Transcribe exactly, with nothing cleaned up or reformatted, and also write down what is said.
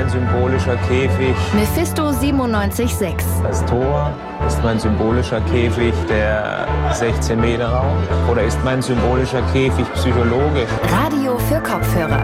symbolischer Käfig Mephisto siebenundneunzig Komma sechs. das Tor? Ist mein symbolischer Käfig der sechzehn Meter Raum? Oder ist mein symbolischer Käfig psychologisch? Radio für Kopfhörer.